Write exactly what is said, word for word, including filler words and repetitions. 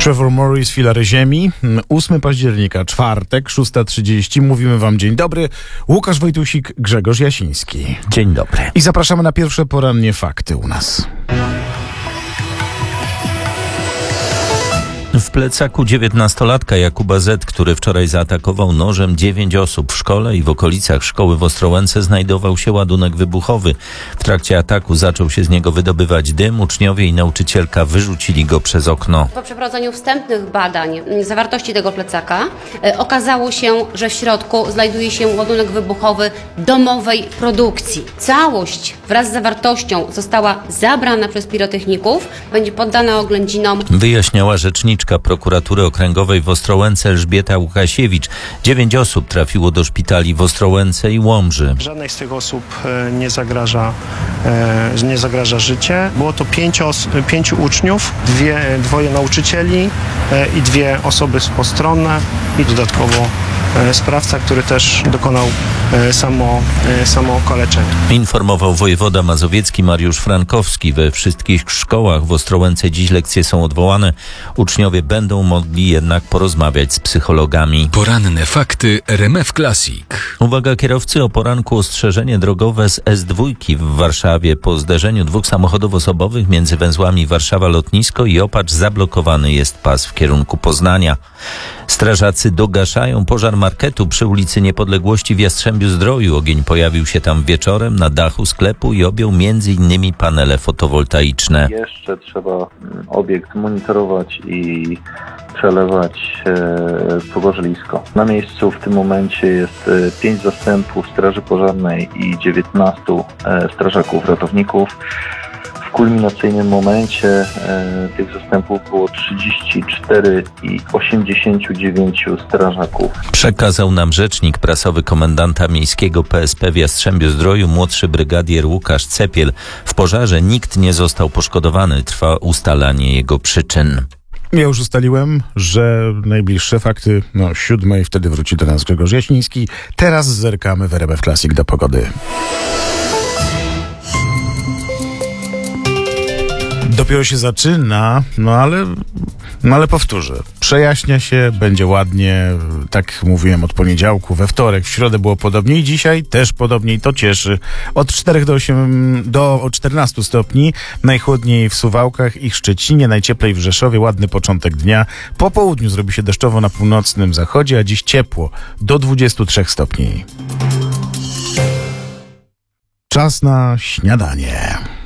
Trevor Morris, Filary Ziemi. ósmego października, czwartek, szósta trzydzieści. Mówimy wam dzień dobry. Łukasz Wojtusik, Grzegorz Jasiński. Dzień dobry. I zapraszamy na pierwsze porannie fakty u nas. W plecaku dziewiętnastolatka Jakuba Z., który wczoraj zaatakował nożem dziewięć osób w szkole i w okolicach szkoły w Ostrołęce, znajdował się ładunek wybuchowy. W trakcie ataku zaczął się z niego wydobywać dym. Uczniowie i nauczycielka wyrzucili go przez okno. Po przeprowadzeniu wstępnych badań zawartości tego plecaka e, okazało się, że w środku znajduje się ładunek wybuchowy domowej produkcji. Całość wraz z zawartością została zabrana przez pirotechników, będzie poddana oględzinom. Wyjaśniała rzeczniczka Prokuratury Okręgowej w Ostrołęce Elżbieta Łukasiewicz. Dziewięć osób trafiło do szpitali w Ostrołęce i Łomży. Żadnej z tych osób nie zagraża, nie zagraża życie. Było to pięć os- pięciu uczniów, dwie, dwoje nauczycieli i dwie osoby postronne i dodatkowo sprawca, który też dokonał samo, samookaleczenia. Informował wojewoda mazowiecki Mariusz Frankowski. We wszystkich szkołach w Ostrołęce dziś lekcje są odwołane. Uczniowie będą mogli jednak porozmawiać z psychologami. Poranne fakty R M F Classic. Uwaga kierowcy, o poranku ostrzeżenie drogowe z S dwa w Warszawie. Po zderzeniu dwóch samochodów osobowych między węzłami Warszawa-Lotnisko i Opacz zablokowany jest pas w kierunku Poznania. Strażacy dogaszają pożar marketu przy ulicy Niepodległości w Jastrzębiu-Zdroju. Ogień pojawił się tam wieczorem na dachu sklepu i objął między innymi panele fotowoltaiczne. Jeszcze trzeba obiekt monitorować i przelewać e, pogorzelisko. Na miejscu w tym momencie jest e, pięć zastępów straży pożarnej i dziewiętnastu e, strażaków ratowników. W kulminacyjnym momencie e, tych zastępów było trzydzieści cztery i osiemdziesiąt dziewięć strażaków. Przekazał nam rzecznik prasowy komendanta miejskiego P S P w Jastrzębiu-Zdroju, młodszy brygadier Łukasz Cepiel. W pożarze nikt nie został poszkodowany. Trwa ustalanie jego przyczyn. Ja już ustaliłem, że najbliższe fakty no siódmej, wtedy wróci do nas Grzegorz Jasiński. Teraz zerkamy w R M F Classic do pogody. Dopiero się zaczyna, no ale, no ale powtórzę. Przejaśnia się, będzie ładnie, tak mówiłem od poniedziałku, we wtorek, w środę było podobnie i dzisiaj też podobnie i to cieszy. Od czterech do osiem, do czternastu stopni, najchłodniej w Suwałkach i Szczecinie, najcieplej w Rzeszowie, ładny początek dnia. Po południu zrobi się deszczowo na północnym zachodzie, a dziś ciepło, do dwudziestu trzech stopni. Czas na śniadanie.